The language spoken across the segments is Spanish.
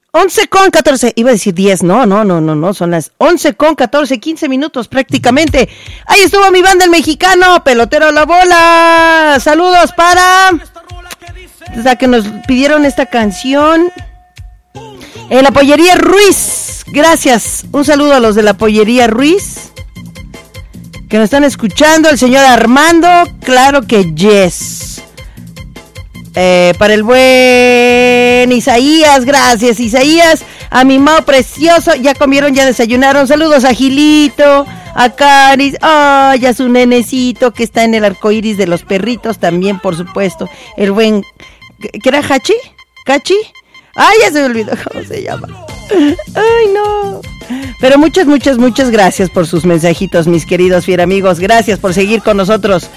11:14, iba a decir 10, no, son las 11:14, 15 minutos prácticamente. Ahí estuvo mi banda el mexicano, pelotero a la bola. Saludos para... O sea, que nos pidieron esta canción. La Pollería Ruiz, gracias. Un saludo a los de la Pollería Ruiz, que nos están escuchando. El señor Armando, claro que yes. Para el buen Isaías, gracias Isaías. A mi Mao precioso, ya comieron, ya desayunaron. Saludos a Gilito, a Caris, ay, a su nenecito que está en el arcoíris de los perritos también, por supuesto. El buen, ¿qué era Hachi? ¿Cachi? Ay, ya se me olvidó cómo se llama. Ay, no. Pero muchas gracias por sus mensajitos, mis queridos fieramigos. Gracias por seguir con nosotros.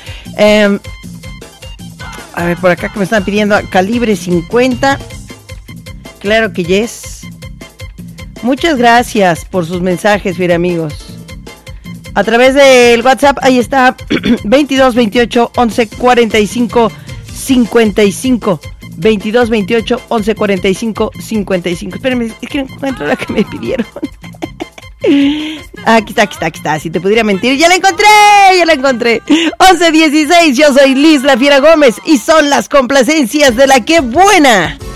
A ver, por acá que me están pidiendo Calibre 50. Claro que yes. Muchas gracias por sus mensajes, fieramigos. A través del WhatsApp, ahí está, 22 28 11 45 55. 22 28 11 45 55. Espérenme, es que no encuentro la que me pidieron. Aquí está. Si te pudiera mentir, ya la encontré. 11:16. Yo soy Liz La Fiera Gómez y son las complacencias de la que buena.